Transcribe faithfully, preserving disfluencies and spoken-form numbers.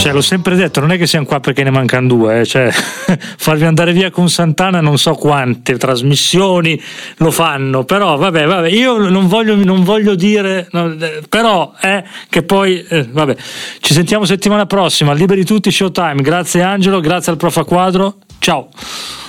Cioè, l'ho sempre detto, non è che siamo qua perché ne mancano due, eh. Cioè, farvi andare via con Santana non so quante trasmissioni lo fanno, però vabbè, vabbè, io non voglio, non voglio dire, no, però è che poi, eh, vabbè, ci sentiamo settimana prossima, liberi tutti, Showtime, grazie Angelo, grazie al Prof A Quadro, ciao.